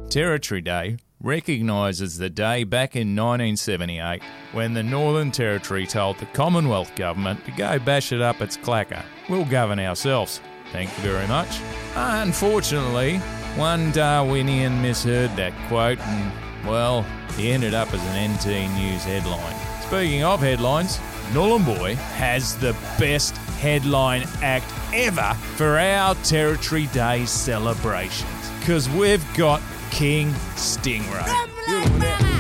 Territory Day recognises the day back in 1978 when the Northern Territory told the Commonwealth Government to go bash it up its clacker. We'll govern ourselves. Thank you very much. Unfortunately, one Darwinian misheard that quote and, well, he ended up as an NT News headline. Speaking of headlines, Nhulunbuy has the best headline act ever for our Territory Day celebrations, because we've got King Stingray.